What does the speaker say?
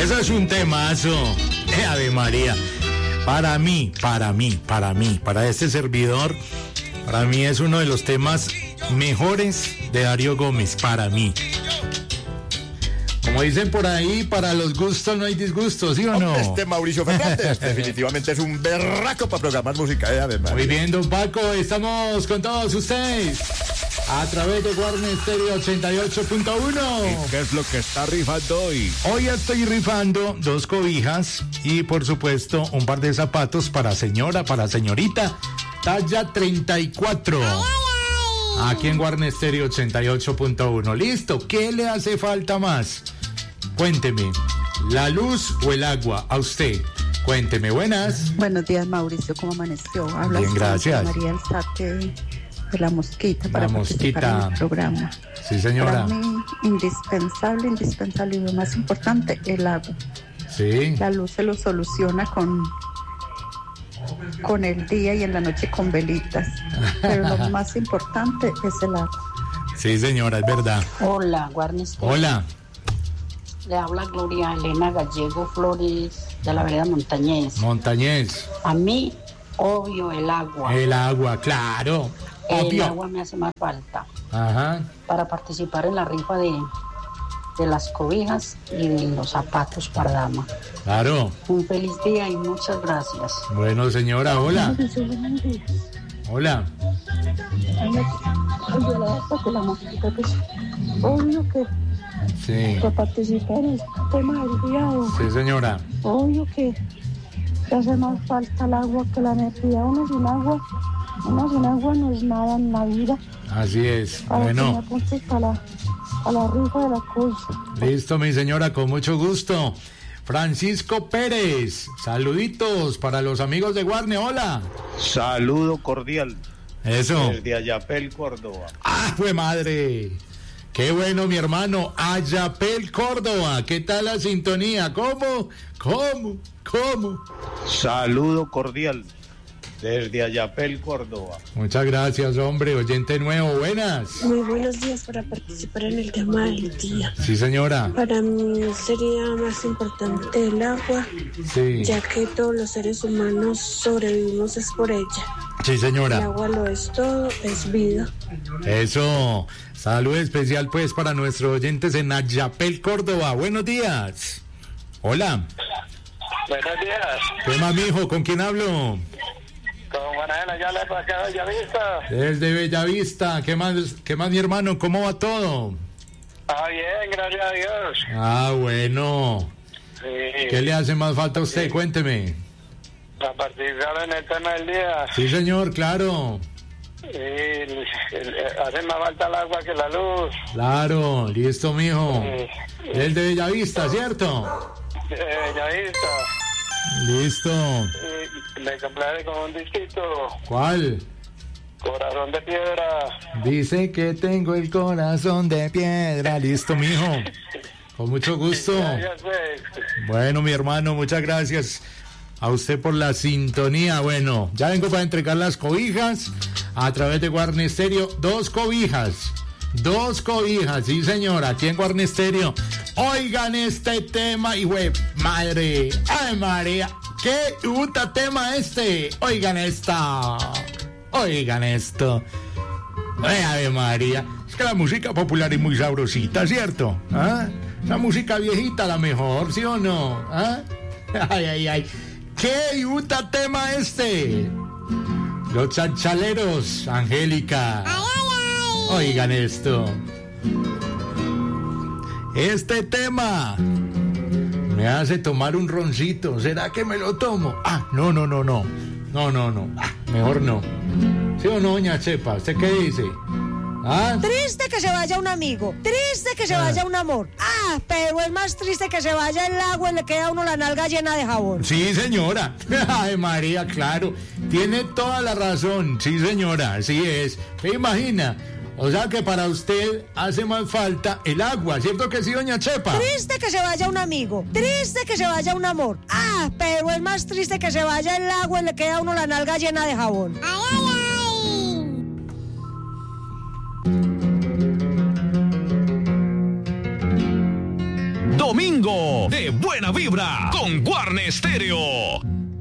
Eso es un temazo. Ave María. Para este servidor, para mí es uno de los temas mejores de Darío Gómez, para mí. Como dicen por ahí, para los gustos no hay disgustos, ¿sí o no? Mauricio Fernández definitivamente es un berraco para programar música, además. Muy bien, don Paco, estamos con todos ustedes a través de Guarne Stereo 88.1. ¿Qué es lo que está rifando hoy? Hoy estoy rifando 2 cobijas y, por supuesto, un par de zapatos para señora, para señorita, talla 34. Aquí en Guarne Stereo 88.1. Listo, ¿qué le hace falta más? Cuénteme, ¿la luz o el agua? A usted, cuénteme. Buenas. Buenos días, Mauricio, ¿cómo amaneció? Habla bien, gracias. María Alzate de La Mosquita para participar en el programa. Sí, señora. Para mí, indispensable y lo más importante, el agua. Sí. La luz se lo soluciona con el día y en la noche con velitas, pero lo más importante es el agua. Sí, señora, es verdad. Hola, Guarnes. Hola. Le habla Gloria Elena Gallego Flores de la vereda Montañés. Montañés. A mí, obvio, el agua. El agua, claro. El Obvio. agua me hace más falta. Ajá. Para participar en la rifa de las cobijas y de los zapatos para dama. Claro. Un feliz día y muchas gracias. Bueno, señora, hola. Hola. La Mosquita, pues, obvio que Sí. para participar en el tema del día, Sí, señora. obvio que hace más falta el agua que la energía. Uno sin agua no es nada en la vida. Así es. Para que me Bueno, apunte a la rifa de la cosa. listo, mi señora, con mucho gusto. Francisco Pérez, saluditos para los amigos de Guarne, hola. Saludo cordial Eso. desde Ayapel, Córdoba. ¡Ah, fue madre! ¡Qué bueno, mi hermano! Ayapel, Córdoba. ¿Qué tal la sintonía? ¿Cómo? Saludo cordial desde Ayapel, Córdoba. Muchas gracias, hombre. Oyente nuevo, buenas. Muy buenos días para participar en el tema del día. Sí, señora. Para mí sería más importante el agua, Sí. ya que todos los seres humanos sobrevivimos es por ella. Sí, El señora. agua lo es todo, es vida. Eso. Salud especial, pues, para nuestros oyentes en Ayapel, Córdoba. Buenos días. Hola. Buenos días. ¿Qué más, mijo? ¿Con quién hablo? Con Juanela ya le pasé a Bellavista. Desde Bellavista. ¿Qué más, mi hermano? ¿Cómo va todo? Ah, bien, gracias a Dios. Ah, bueno. Sí. ¿Qué le hace más falta a usted? Cuénteme. Para participar en el tema del día. Sí, señor, claro. Hace más falta el agua que la luz. Claro, listo, mijo. El de Bellavista, ¿cierto? Bellavista. Listo. Me complace con un disquito. ¿Cuál? Corazón de piedra. Dice que tengo el corazón de piedra. Listo, mijo. Con mucho gusto. Gracias, pues. Bueno, mi hermano, muchas gracias a usted por la sintonía. Bueno, ya vengo para entregar las cobijas a través de Guarne Stereo. 2 cobijas. 2 cobijas, sí, señora, aquí en Guarne Stereo. Oigan este tema, y güey, madre. Ay, María. ¡Qué puta tema este! Oigan esta. Oigan esto. Ay, María. Es que la música popular es muy sabrosita, ¿cierto? ¿Ah? La música viejita la mejor, ¿sí o no? ¿Ah? Ay. ¡Qué puta tema este! Los Chachaleros, Angélica. Oigan esto. Este tema me hace tomar un roncito. ¿Será que me lo tomo? Ah, no. No. Ah, mejor no. ¿Sí o no, doña Chepa? ¿Usted qué dice? ¿Ah? Triste que se vaya un amigo, triste que se vaya un amor. Ah, pero es más triste que se vaya el agua y le queda a uno la nalga llena de jabón. Sí, señora. Ay, María, claro. Tiene toda la razón. Sí, señora, así es. ¿Se imagina? O sea que para usted hace más falta el agua, ¿cierto que sí, doña Chepa? Triste que se vaya un amigo, triste que se vaya un amor. Ah, pero es más triste que se vaya el agua y le queda a uno la nalga llena de jabón. Domingo domingo de buena vibra con Guarne Stereo.